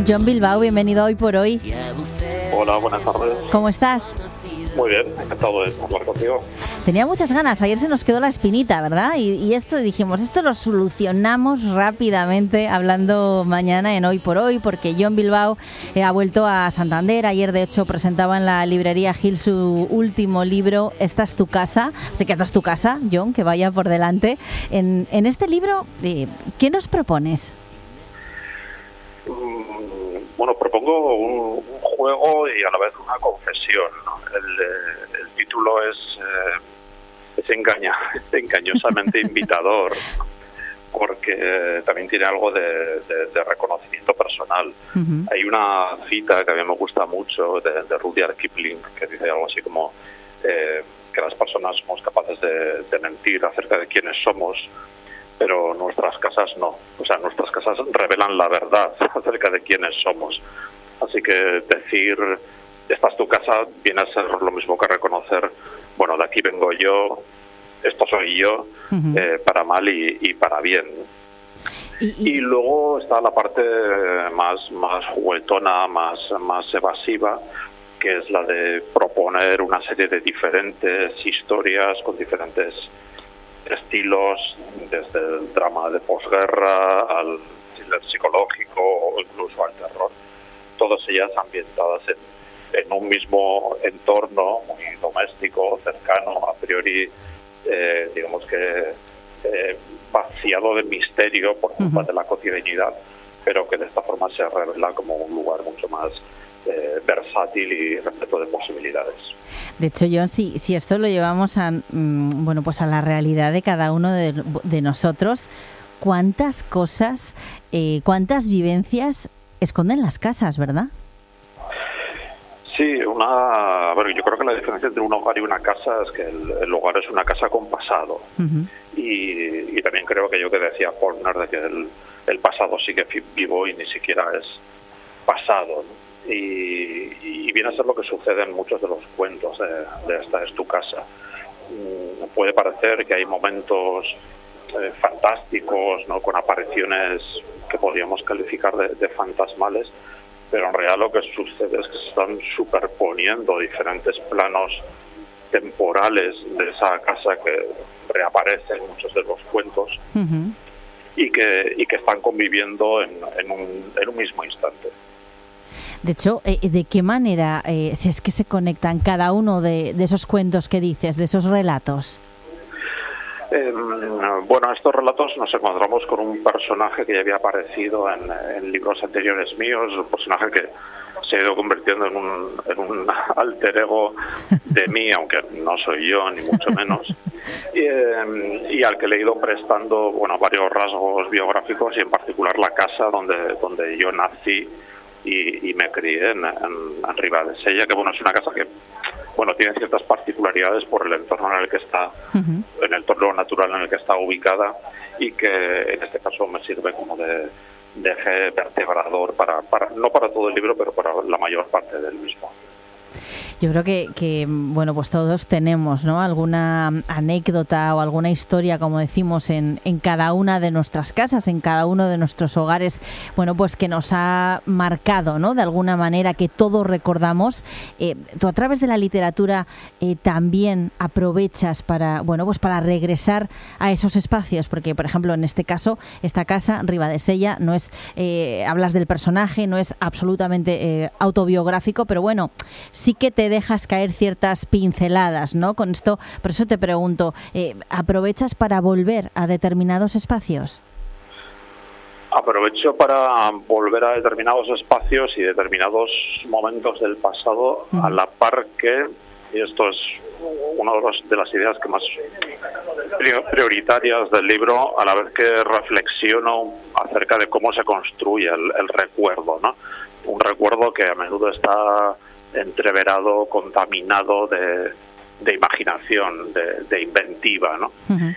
John Bilbao, bienvenido a Hoy por Hoy. Hola, buenas tardes. ¿Cómo estás? Muy bien, encantado de hablar contigo. Tenía muchas ganas, ayer se nos quedó la espinita, ¿verdad? Y esto dijimos, esto lo solucionamos rápidamente hablando mañana en Hoy por Hoy, porque John Bilbao ha vuelto a Santander. Ayer, de hecho, presentaba en la librería Gil su último libro, Esta es tu casa. Así que esta es tu casa, John, que vaya por delante. En este libro, ¿qué nos propones? Bueno, propongo un juego y a la vez una confesión, ¿no? El título es engañosamente invitador, porque también tiene algo de reconocimiento personal. Uh-huh. Hay una cita que a mí me gusta mucho de Rudyard Kipling, que dice algo así como que las personas somos capaces de mentir acerca de quiénes somos, pero nuestras casas no. O sea, nuestras casas revelan la verdad acerca de quiénes somos. Así que decir, esta es tu casa, viene a ser lo mismo que reconocer, bueno, de aquí vengo yo, esto soy yo, uh-huh. Para mal y para bien. Y luego está la parte más juguetona, más evasiva, que es la de proponer una serie de diferentes historias con diferentes estilos, desde el drama de posguerra al thriller psicológico o incluso al terror, todas ellas ambientadas en un mismo entorno muy doméstico, cercano, a priori, digamos que vaciado de misterio por culpa uh-huh. de la cotidianidad, pero que de esta forma se revela como un lugar mucho más versátil y repleto de posibilidades. De hecho, John, si esto lo llevamos a pues a la realidad de cada uno de nosotros, ¿cuántas cosas, cuántas vivencias esconden las casas, verdad? Sí, yo creo que la diferencia entre un hogar y una casa es que el hogar es una casa con pasado. Uh-huh. Y también creo que que decía Faulkner de que el pasado sigue vivo y ni siquiera es pasado, ¿no? Y viene a ser lo que sucede en muchos de los cuentos de Esta es tu casa. Puede parecer que hay momentos fantásticos, ¿no?, con apariciones que podríamos calificar de fantasmales, pero en realidad lo que sucede es que se están superponiendo diferentes planos temporales de esa casa que reaparece en muchos de los cuentos. Uh-huh. y que están conviviendo en un mismo instante. De hecho, ¿de qué manera, si es que se conectan cada uno de esos cuentos que dices, de esos relatos? Bueno, estos relatos nos encontramos con un personaje que ya había aparecido en libros anteriores míos, un personaje que se ha ido convirtiendo en un alter ego de mí, aunque no soy yo, ni mucho menos, y al que le he ido prestando varios rasgos biográficos, y en particular la casa donde yo nací y me crié en Ribadesella, que es una casa que tiene ciertas particularidades por el entorno en el que está, uh-huh. en el entorno natural en el que está ubicada, y que en este caso me sirve como de eje vertebrador no para todo el libro, pero para la mayor parte del mismo. Yo creo que pues todos tenemos, ¿no?, alguna anécdota o alguna historia, como decimos, en cada una de nuestras casas, en cada uno de nuestros hogares, pues que nos ha marcado, ¿no?, de alguna manera, que todos recordamos. Tú, a través de la literatura, también aprovechas para regresar a esos espacios, porque, por ejemplo, en este caso, esta casa, Ribadesella, no es, hablas del personaje, no es absolutamente autobiográfico, pero sí que te dejas caer ciertas pinceladas, ¿no?, con esto. Por eso te pregunto, ¿aprovechas para volver a determinados espacios? Aprovecho para volver a determinados espacios y determinados momentos del pasado, uh-huh. a la par que, y esto es una de las ideas que más prioritarias del libro, a la vez que reflexiono acerca de cómo se construye el recuerdo, ¿no? Un recuerdo que a menudo está entreverado, contaminado de imaginación, de inventiva, ¿no? Uh-huh.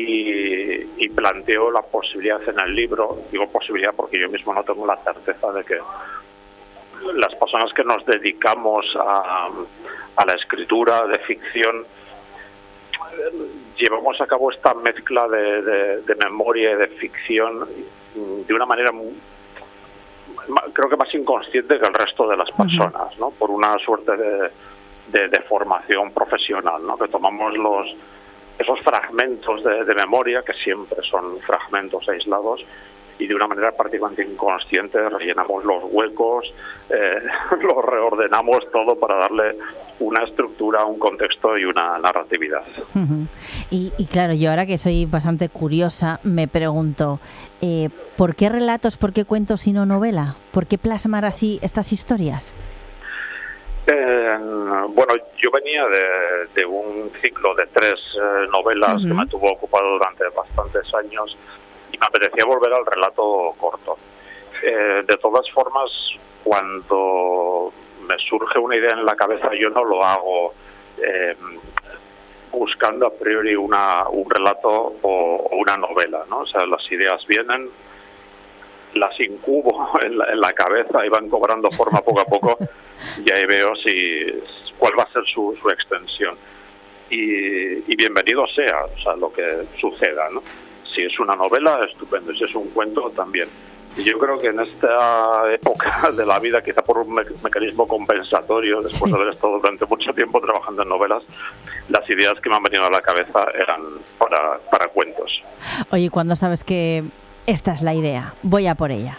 Y planteo la posibilidad en el libro, digo posibilidad porque yo mismo no tengo la certeza de que las personas que nos dedicamos a la escritura de ficción llevamos a cabo esta mezcla de memoria y de ficción de una manera creo que más inconsciente que el resto de las personas, ¿no? Por una suerte de formación profesional, ¿no? Que tomamos esos fragmentos de memoria, que siempre son fragmentos aislados, y de una manera prácticamente inconsciente rellenamos los huecos, lo reordenamos todo para darle una estructura, un contexto y una narratividad. Y claro, yo ahora que soy bastante curiosa, me pregunto, ¿por qué relatos, por qué cuentos y no novela? ¿Por qué plasmar así estas historias? Bueno, yo venía de un ciclo de 3 novelas que me tuvo ocupado durante bastantes años, y me apetecía volver al relato corto. De todas formas, cuando me surge una idea en la cabeza, yo no lo hago buscando a priori un relato o una novela, ¿no? O sea, las ideas vienen, las incubo en la cabeza y van cobrando forma poco a poco, y ahí veo cuál va a ser su extensión. Y bienvenido sea, o sea, lo que suceda, ¿no? Si es una novela, estupendo. Si es un cuento, también. Y yo creo que en esta época de la vida, quizá por un mecanismo compensatorio, después de haber estado durante mucho tiempo trabajando en novelas, las ideas que me han venido a la cabeza eran para cuentos. Oye, ¿cuándo sabes que esta es la idea? Voy a por ella.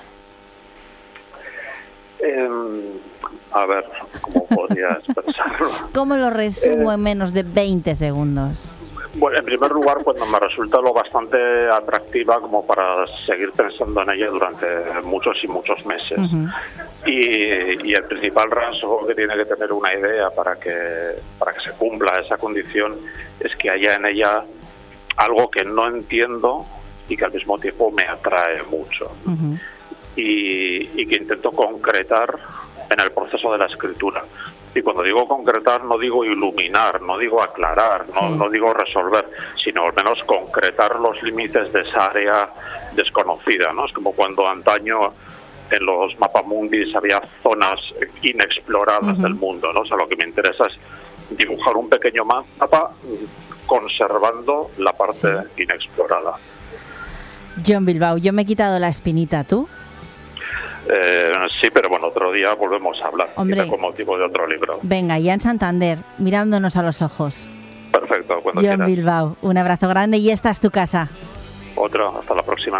A ver, ¿cómo podría expresarlo? ¿Cómo lo resumo en menos de 20 segundos? Bueno, en primer lugar, cuando me resulta lo bastante atractiva como para seguir pensando en ella durante muchos y muchos meses. Y el principal rasgo que tiene que tener una idea para que se cumpla esa condición es que haya en ella algo que no entiendo y que al mismo tiempo me atrae mucho. Y que intento concretar en el proceso de la escritura. Y cuando digo concretar, no digo iluminar, no digo aclarar, no digo resolver, sino al menos concretar los límites de esa área desconocida, ¿no? Es como cuando antaño en los mapamundis había zonas inexploradas del mundo, ¿no? O sea, lo que me interesa es dibujar un pequeño mapa conservando la parte inexplorada. Jon Bilbao, yo me he quitado la espinita, ¿tú? Sí, pero bueno, otro día volvemos a hablar. Hombre, con motivo de otro libro. Venga, ya en Santander, mirándonos a los ojos. Perfecto, cuando quieras. Jon Bilbao, un abrazo grande y esta es tu casa. Otro, hasta la próxima.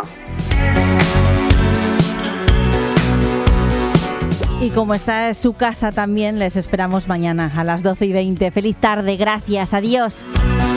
Y como esta es su casa también, les esperamos mañana a las 12:20. Feliz tarde, gracias, adiós.